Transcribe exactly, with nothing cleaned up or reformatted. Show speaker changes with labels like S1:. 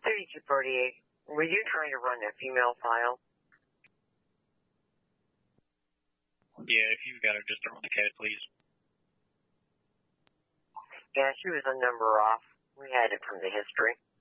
S1: thirty-two forty-eight. Were you trying to run a female file?
S2: Yeah, if you've got her, just run the cat, please.
S1: Yeah, she was a number off. We had it from the history.